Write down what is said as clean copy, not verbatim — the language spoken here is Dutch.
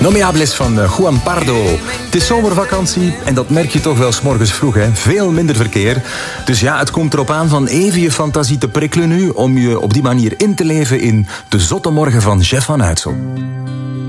Nomeables van Juan Pardo. Het is zomervakantie en dat merk je toch wel 's morgens vroeg, hè? Veel minder verkeer. Dus ja, het komt erop aan van even je fantasie te prikkelen nu, om je op die manier in te leven in De Zotte Morgen van Jeff van Uytsel.